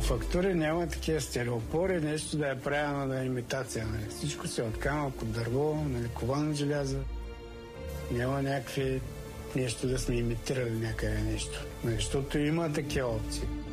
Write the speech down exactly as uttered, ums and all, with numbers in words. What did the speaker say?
по фактури няма такива стереопори, нещо да е правено на имитация. Нали. Всичко се от камък, от дърво, нали, ковано желязо. Няма някакви нещо да сме имитирали някъде нещо. Нали, защото има такива опции.